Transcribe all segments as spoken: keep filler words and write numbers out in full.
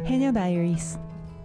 해녀 Diaries.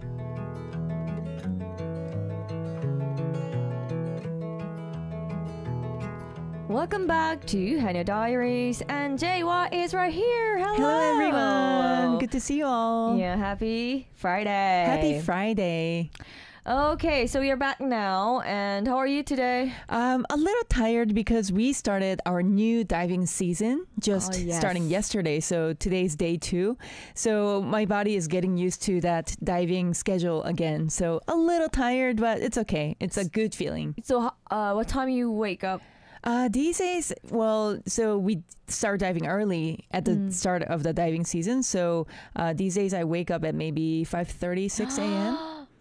Welcome back to Hanya Diaries, and Jaewa is right here. Hello. Hello everyone. Good to see you all. Yeah, happy Friday. Happy Friday. Okay, so we are back now, and how are you today? Um, a little tired because we started our new diving season just Oh, yes. starting yesterday. So today's day two. So my body is getting used to that diving schedule again. So a little tired, but it's okay. It's a good feeling. So, uh, what time you wake up? Uh, these days, well, so we start diving early at the Mm. start of the diving season. So uh, these days I wake up at maybe five thirty, six a.m.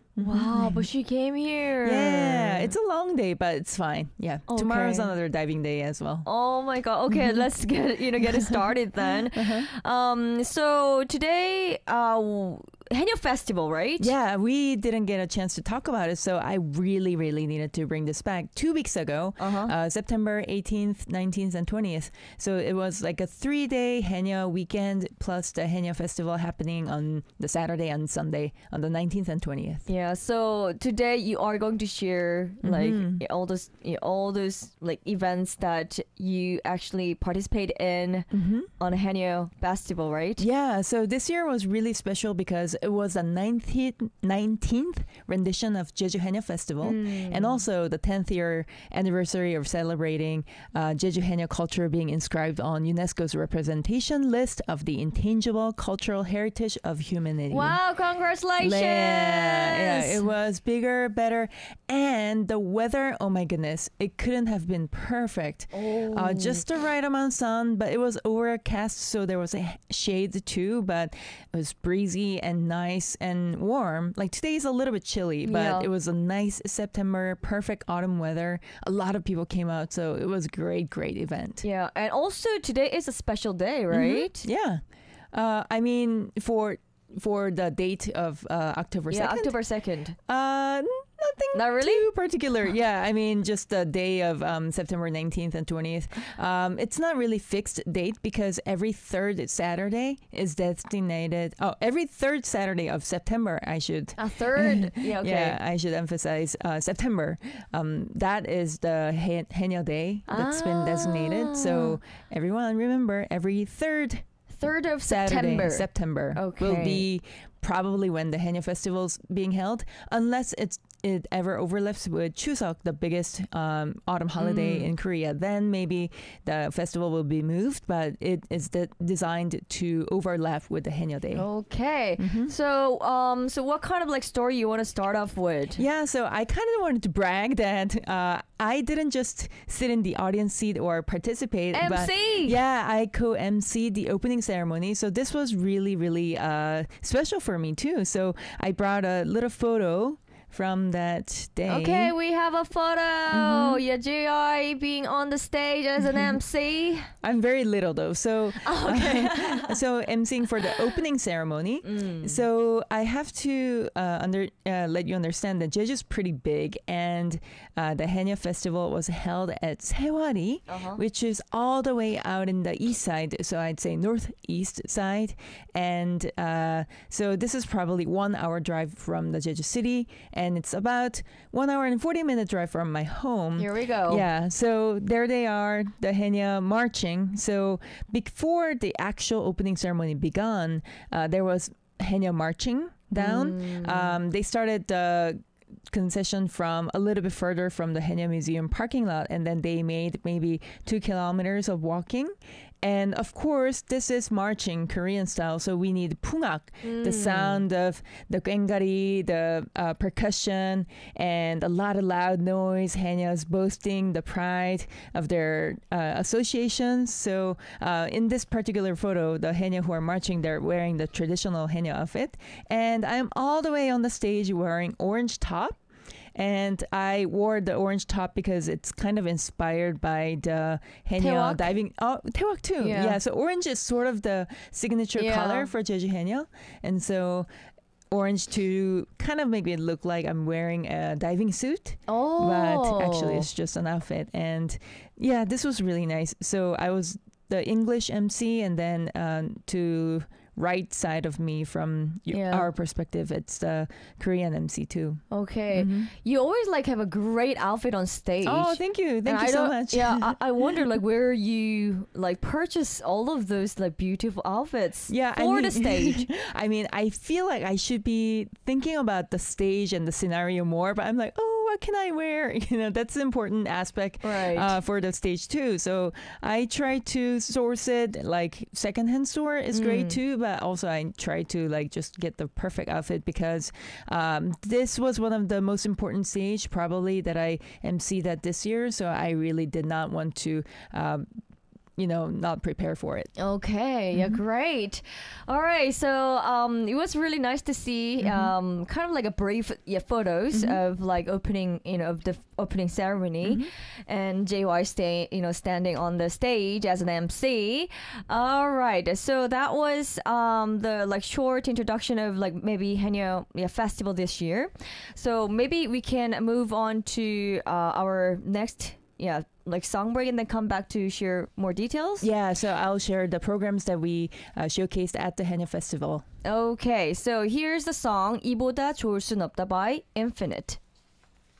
Wow, but she came here. Yeah, it's a long day, but it's fine. Yeah, Okay. tomorrow's another diving day as well. Oh my god. Okay, let's get you know get it started then. Uh-huh. Um, so today, uh, Hanya Festival, right? Yeah, we didn't get a chance to talk about it, so I really, really needed to bring this back. Two weeks ago, Uh-huh. uh, September eighteenth, nineteenth, and twentieth. So it was like a three-day Hanya weekend plus the Hanya Festival happening on the Saturday and Sunday on the nineteenth and twentieth. Yeah. So today you are going to share like Mhm. all those all those like events that you actually participate in Mm-hmm. on Hanya Festival, right? Yeah, so this year was really special because it was the nineteenth, nineteenth rendition of Jeju Haenyeo Festival, Mm. and also the tenth year anniversary of celebrating uh, Jeju Haenyeo culture being inscribed on UNESCO's representation list of the intangible cultural heritage of humanity. Wow! Congratulations! Yeah, yeah, it was bigger, better, and the weather, oh my goodness, it couldn't have been perfect. Oh. Uh, just the right amount of sun, but it was overcast, so there was a shade too, but it was breezy and nice and warm. Like today is a little bit chilly, but Yeah. it was a nice September, perfect autumn weather. A lot of people came out, so it was a great, great event. Yeah, and also today is a special day, Mhm. right? Yeah. Uh, I mean, for for the date of uh, October Yeah, second. October second. Uh, nothing Not really? too particular. Yeah, I mean, just the day of um, September nineteenth and twentieth. Um, it's not really fixed date because every third Saturday is designated. Oh, every third Saturday of September, I should. A third. Yeah. Okay. Yeah, I should emphasize uh, September. Um, that is the He- Haenyeo Day that's been designated. So everyone remember, every third Third of Saturday, September. September Okay. will be probably when the Haenyeo Festival's being held, unless it's it ever overlaps with Chuseok, the biggest um, autumn holiday Mm. in Korea. Then maybe the festival will be moved, but it is de- designed to overlap with the Haenyeo Day. Okay. Mhm. So, um, so what kind of like story you want to start off with? Yeah, so I kind of wanted to brag that uh, I didn't just sit in the audience seat or participate. M But C. yeah, I co-M C the opening ceremony. So this was really, really uh, special for me too. So I brought a little photo from that day. Okay, we have a photo. Mhm. Yeah, J I being on the stage as an M C. I'm very little though. So Okay. so emceeing for the opening ceremony. Mm. So I have to uh, under uh, let you understand that Jeju's pretty big, and uh, the Haenyeo Festival was held at Sewari, Uh-huh. which is all the way out in the east side. So I'd say northeast side, and uh, so this is probably one hour drive from the Jeju city, and it's about one hour and forty minute drive from my home. Here we go. Yeah, so there they are, the Haenyeo marching. So before the actual opening ceremony began, uh, there was Haenyeo marching down. Mm. Um, they started the concession from a little bit further from the Haenyeo Museum parking lot, and then they made maybe two kilometers of walking. And of course, this is marching Korean style, so we need pungak, the Mm. sound of the gwengari, the uh, percussion, and a lot of loud noise. Haenyeo's boasting the pride of their uh, associations. So uh, in this particular photo, the Haenyeo who are marching, they're wearing the traditional Haenyeo outfit, and I'm all the way on the stage wearing orange top. And I wore the orange top because it's kind of inspired by the Haenyeo Taewak? diving. Oh, Taewak too. Yeah. Yeah. So orange is sort of the signature Yeah. color for Jeju Haenyeo, and so orange to kind of make it look like I'm wearing a diving suit, Oh. but actually it's just an outfit. And yeah, this was really nice. So I was the English M C, and then um, to right side of me from y- Yeah. our perspective. It's the Korean M C too. Okay. Mhm. You always like have a great outfit on stage. Oh, thank you. Thank And you I so don't- much. Yeah, I, I wonder like where you like purchase all of those like beautiful outfits Yeah, I for the mean- stage. I mean, I feel like I should be thinking about the stage and the scenario more, but I'm like, oh, what can I wear? You know, that's an important aspect Right. uh, for the stage too. So I try to source it like secondhand store is great Mm. too, but also I try to like just get the perfect outfit because um, this was one of the most important stage probably that I M C that this year. So I really did not want to. Um, you know, not prepare for it. Okay, yeah, Mhm. great. All right, so um, it was really nice to see Mhm. um, kind of like a brief yeah, photos Mhm. of like opening, you know, of the f- opening ceremony, Mhm. and J Y stay, you know, standing on the stage as an M C. All right, so that was um, the like short introduction of like maybe Haenyeo yeah, festival this year. So maybe we can move on to uh, our next yeah like song break and then come back to share more details. Yeah, so I'll share the programs that we uh, showcased at the Haenyeo Festival. Okay, so here's the song 이보다 좋을 순 없다 by Infinite.